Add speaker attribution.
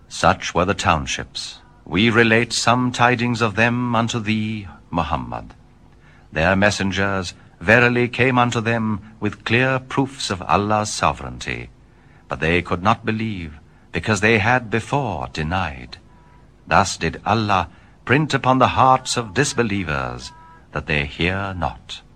Speaker 1: Such were the townships. We relate some tidings of them unto thee, Muhammad. Their messengers verily came unto them with clear proofs of Allah's sovereignty, but they could not believe, because they had before denied. Thus did Allah print upon the hearts of disbelievers that they hear not.